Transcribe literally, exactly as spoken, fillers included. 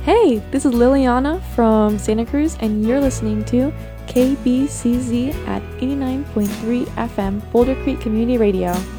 Hey, this is Liliana from Santa Cruz, and you're listening to K B C Z at eighty-nine point three F M, Boulder Creek Community Radio.